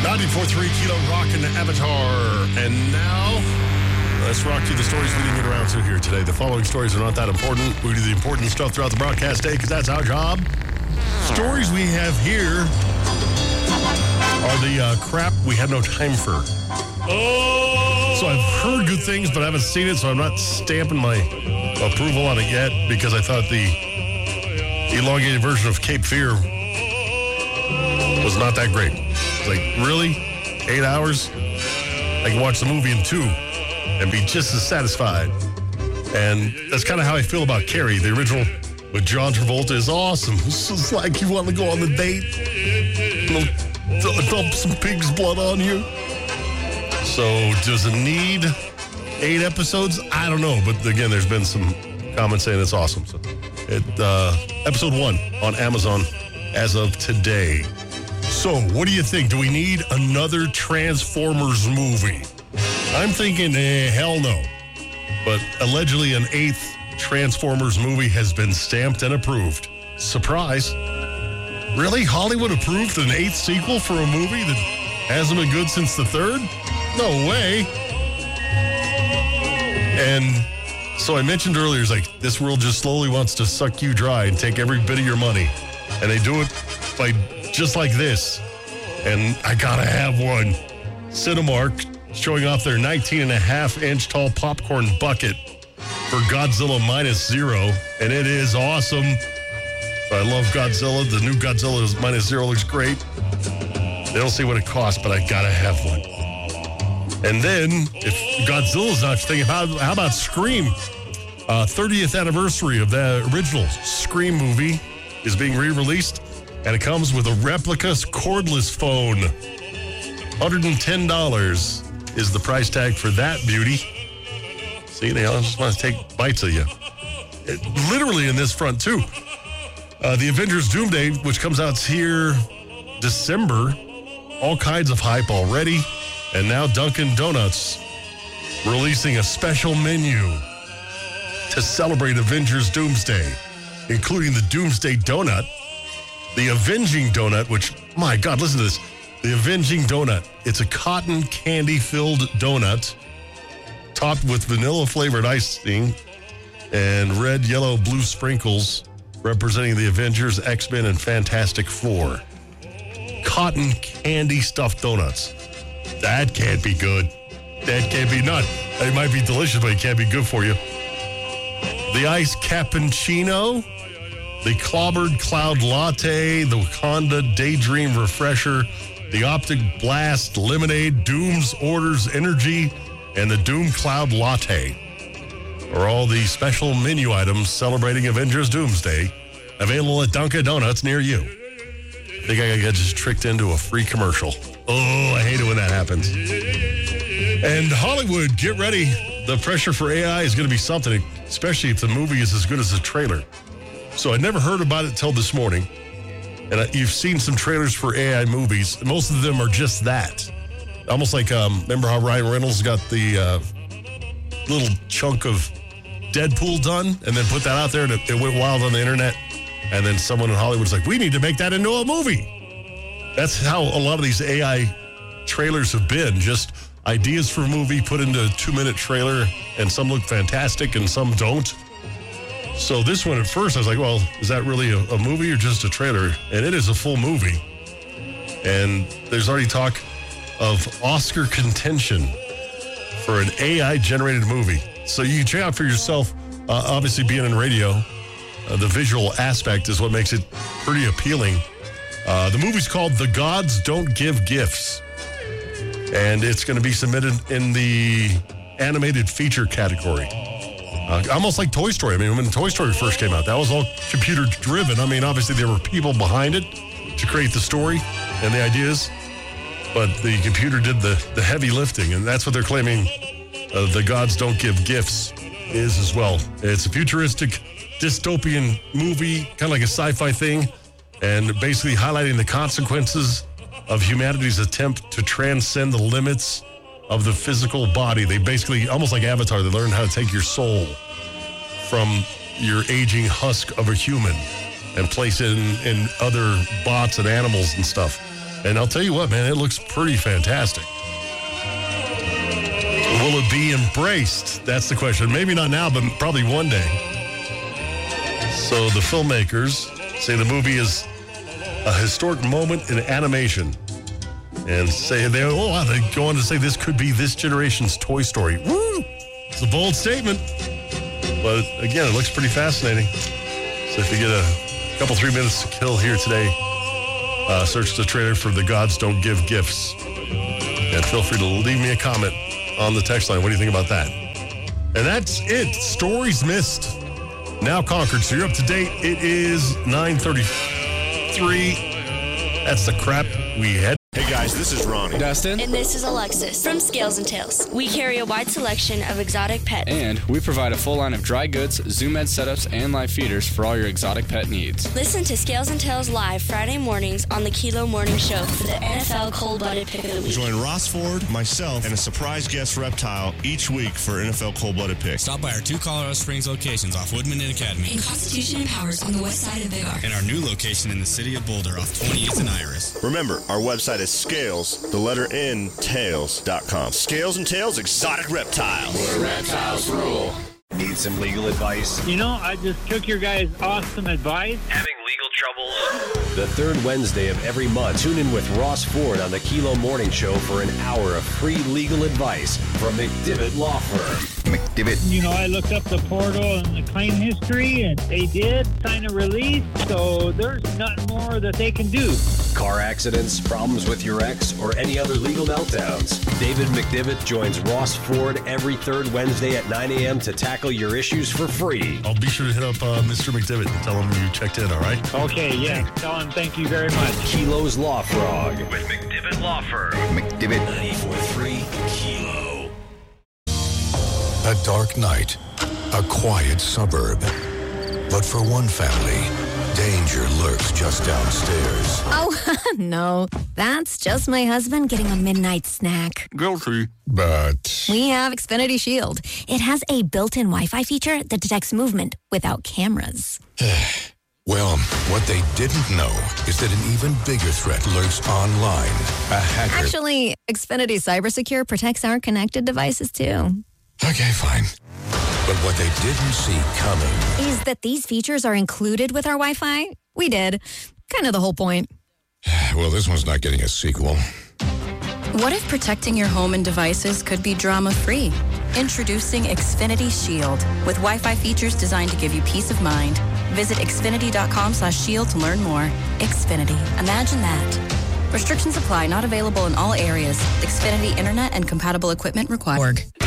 94.3 Kilo Rock and Avatar. And now, let's rock through the stories we didn't get around to here today. The following stories are not that important. We do the important stuff throughout the broadcast day because that's our job. Stories we have here are the crap we had no time for. So I've heard good things, but I haven't seen it, so I'm not stamping my approval on it yet because I thought the elongated version of Cape Fear was not that great. Like, really? 8 hours? I can watch the movie in 2 and be just as satisfied. And that's kind of how I feel about Carrie. The original with John Travolta is awesome. It's just like you want to go on the date. Dump some pig's blood on you. So does it need 8 episodes? I don't know. But again, there's been some comments saying it's awesome. So episode 1 on Amazon as of today. So, what do you think? Do we need another Transformers movie? I'm thinking, hell no. But allegedly an 8th Transformers movie has been stamped and approved. Surprise. Really? Hollywood approved an 8th sequel for a movie that hasn't been good since the 3rd? No way. And so I mentioned earlier, it's like, this world just slowly wants to suck you dry and take every bit of your money. And they do it by just like this. And I gotta have one. Cinemark showing off their 19.5-inch tall popcorn bucket for Godzilla Minus Zero. And it is awesome. I love Godzilla. The new Godzilla Minus Zero looks great. They don't say what it costs, but I gotta have one. And then, if Godzilla's not thinking, how about Scream? 30th anniversary of the original Scream movie is being re-released. And it comes with a replica cordless phone. $110 is the price tag for that beauty. See, they all just want to take bites of you. Literally in this front, too. The Avengers Doomsday, which comes out here December. All kinds of hype already. And now Dunkin' Donuts releasing a special menu to celebrate Avengers Doomsday, including the Doomsday Donut. The Avenging Donut, which, my God, listen to this. The Avenging Donut. It's a cotton candy-filled donut topped with vanilla-flavored icing and red, yellow, blue sprinkles representing the Avengers, X-Men, and Fantastic Four. Cotton candy stuffed donuts. That can't be good. That can't be not. It might be delicious, but it can't be good for you. The Ice Cappuccino. The Clobbered Cloud Latte, the Wakanda Daydream Refresher, the Optic Blast Lemonade, Doom's Orders Energy, and the Doom Cloud Latte are all the special menu items celebrating Avengers Doomsday, available at Dunkin' Donuts near you. I think I got just tricked into a free commercial. Oh, I hate it when that happens. And Hollywood, get ready. The pressure for AI is going to be something, especially if the movie is as good as the trailer. So I never heard about it till this morning. And you've seen some trailers for AI movies. Most of them are just that. Almost like, remember how Ryan Reynolds got the little chunk of Deadpool done and then put that out there and it went wild on the internet. And then someone in Hollywood's like, we need to make that into a movie. That's how a lot of these AI trailers have been. Just ideas for a movie put into a 2-minute trailer, and some look fantastic and some don't. So this one at first, I was like, well, is that really a movie or just a trailer? And it is a full movie. And there's already talk of Oscar contention for an AI-generated movie. So you can check out for yourself, obviously being in radio, the visual aspect is what makes it pretty appealing. The movie's called The Gods Don't Give Gifts. And it's going to be submitted in the animated feature category. Almost like Toy Story. I mean, when Toy Story first came out, that was all computer-driven. I mean, obviously, there were people behind it to create the story and the ideas, but the computer did the heavy lifting, and that's what they're claiming The Gods Don't Give Gifts is as well. It's a futuristic, dystopian movie, kind of like a sci-fi thing, and basically highlighting the consequences of humanity's attempt to transcend the limits of the physical body. They basically, almost like Avatar, they learn how to take your soul from your aging husk of a human and place it in other bots and animals and stuff. And I'll tell you what, man, it looks pretty fantastic. Will it be embraced? That's the question. Maybe not now, but probably one day. So the filmmakers say the movie is a historic moment in animation. And say they go on to say this could be this generation's Toy Story. Woo! It's a bold statement. But again, it looks pretty fascinating. So if you get a couple, 3 minutes to kill here today, search the trailer for The Gods Don't Give Gifts. And feel free to leave me a comment on the text line. What do you think about that? And that's it. Stories missed, now conquered. So you're up to date. It is 9:33. That's the crap we had. Hey guys, this is Ronnie. Dustin. And this is Alexis from Scales and Tails. We carry a wide selection of exotic pets. And we provide a full line of dry goods, Zoom Ed setups, and live feeders for all your exotic pet needs. Listen to Scales and Tails live Friday mornings on the Kilo Morning Show for the NFL Cold-Blooded Pick of the Week. Join Ross Ford, myself, and a surprise guest reptile each week for NFL Cold-Blooded Pick. Stop by our 2 Colorado Springs locations off Woodman and Academy. In Constitution and Powers on the west side of Big R. And our new location in the city of Boulder off 28th and Iris. Remember, our website is Scales, the letter N, Tails.com. Scales and Tails Exotic Reptile. Where reptiles rule. Need some legal advice? You know, I just took your guys' awesome advice. Having legal troubles? The third Wednesday of every month, tune in with Ross Ford on the Kilo Morning Show for an hour of free legal advice from McDivitt Law Firm. McDivitt. You know, I looked up the portal and the claim history, and they did sign a release, so there's nothing more that they can do. Car accidents, problems with your ex, or any other legal meltdowns. David McDivitt joins Ross Ford every third Wednesday at 9 a.m. to tackle your issues for free. I'll be sure to hit up Mr. McDivitt and tell him you checked in, all right? Okay, yeah. Tell him thank you very much. Kilo's Law Frog with McDivitt Law Firm. McDivitt. 94.3 Kilo. A dark night, a quiet suburb. But for one family, danger lurks just downstairs. Oh, no. That's just my husband getting a midnight snack. Guilty. But we have Xfinity Shield. It has a built-in Wi-Fi feature that detects movement without cameras. Well, what they didn't know is that an even bigger threat lurks online. A hacker. Actually, Xfinity CyberSecure protects our connected devices, too. Okay, fine. But what they didn't see coming is that these features are included with our Wi-Fi. We did. Kind of the whole point. Well, this one's not getting a sequel. What if protecting your home and devices could be drama-free? Introducing Xfinity Shield with Wi-Fi features designed to give you peace of mind. Visit xfinity.com/shield to learn more. Xfinity. Imagine that. Restrictions apply. Not available in all areas. Xfinity Internet and compatible equipment required.